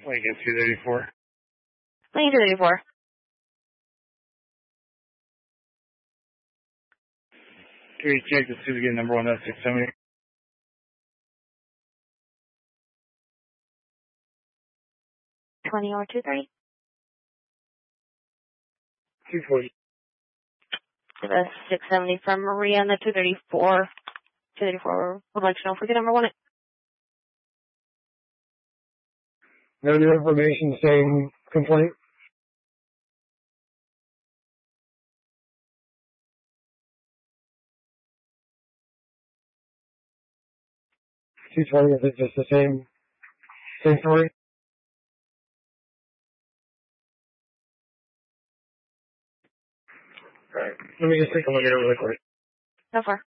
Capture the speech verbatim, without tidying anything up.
Lincoln two thirty-four. Lincoln two thirty-four. Can you check to see if we get number one, that's six seventy? twenty or two thirty? two forty. The six seventy from Maria and the two thirty-four. two thirty-four would like to know if we get number one. No new information saying complaint? two twenty, is it just the same, same story? Alright, let me just take a look at it really quick. So far.